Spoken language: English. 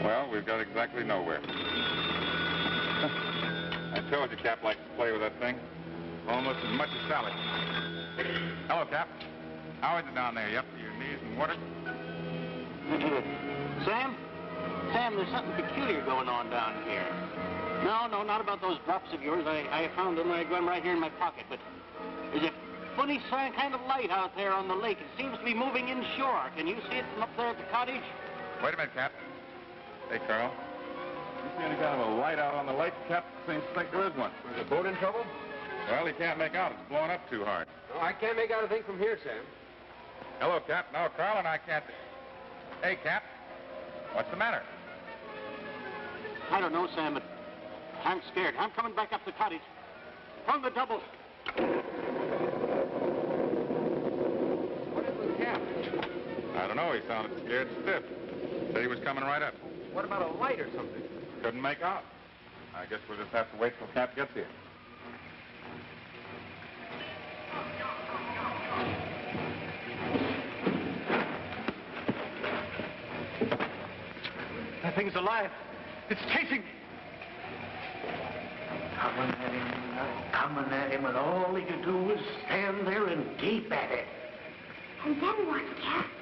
Well, we've got exactly nowhere. I told you Cap likes to play with that thing. Almost as much as Sally. Hello, Cap. How is it down there? You up to your knees in water? Sam? Sam, there's something peculiar going on down here. No, not about those drops of yours. I found them right here in my pocket, but there's a funny kind of light out there on the lake. It seems to be moving inshore. Can you see it from up there at the cottage? Wait a minute, Cap. Hey, Carl. You see any kind of a light out on the lake? Cap seems to think there is one. Is the boat in trouble? Well, he can't make out. It's blowing up too hard. No, I can't make out a thing from here, Sam. Hello, Cap. No, Carl and I can't... Hey, Cap. What's the matter? I don't know, Sam, but I'm scared. I'm coming back up the cottage. From the double. What is with Cap? I don't know. He sounded scared stiff. Said he was coming right up. What about a light or something? Couldn't make out. I guess we'll just have to wait till Cap gets here. That thing's alive. It's chasing me. Coming at him, and all he could do was stand there and gape at it. And then what, Cap?